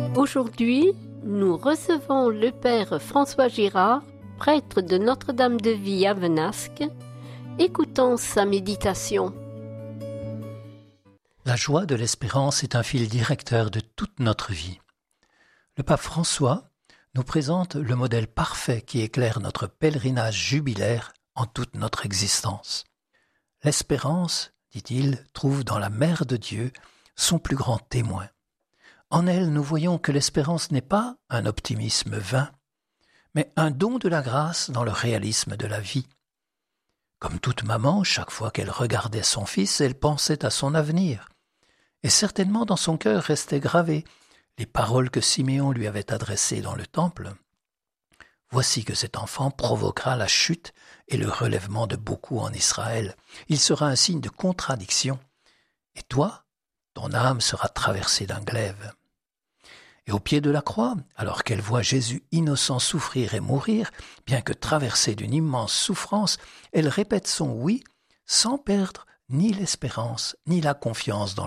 Aujourd'hui, nous recevons le Père François Girard, prêtre de Notre-Dame-de-Vie à Venasque. Écoutons sa méditation. La joie de l'espérance est un fil directeur de toute notre vie. Le pape François nous présente le modèle parfait qui éclaire notre pèlerinage jubilaire en toute notre existence. L'espérance, dit-il, trouve dans la Mère de Dieu son plus grand témoin. En elle, nous voyons que l'espérance n'est pas un optimisme vain, mais un don de la grâce dans le réalisme de la vie. Comme toute maman, chaque fois qu'elle regardait son fils, elle pensait à son avenir. Et certainement dans son cœur restaient gravées les paroles que Siméon lui avait adressées dans le temple. Voici que cet enfant provoquera la chute et le relèvement de beaucoup en Israël. Il sera un signe de contradiction. Et toi, ton âme sera traversée d'un glaive. Et au pied de la croix, alors qu'elle voit Jésus innocent souffrir et mourir, bien que traversée d'une immense souffrance, elle répète son oui sans perdre ni l'espérance ni la confiance dans